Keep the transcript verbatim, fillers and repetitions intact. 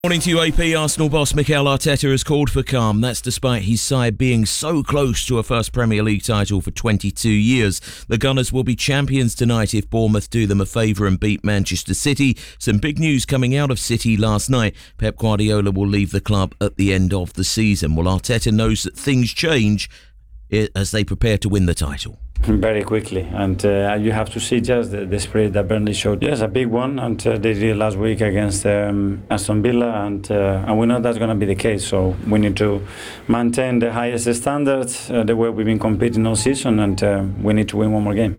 Morning to you, A P. Arsenal boss Mikel Arteta has called for calm. That's despite his side being so close to a first Premier League title for twenty-two years. The Gunners will be champions tonight if Bournemouth do them a favour and beat Manchester City. Some big news coming out of City last night. Pep Guardiola will leave the club at the end of the season. Well, Arteta knows that things change as they prepare to win the title. Very quickly, and uh, you have to see just the, the spirit that Burnley showed. Yes, a big one, and uh, they did last week against um, Aston Villa, and uh, and we know that's going to be the case. So we need to maintain the highest standards, uh, the way we've been competing all season, and uh, we need to win one more game.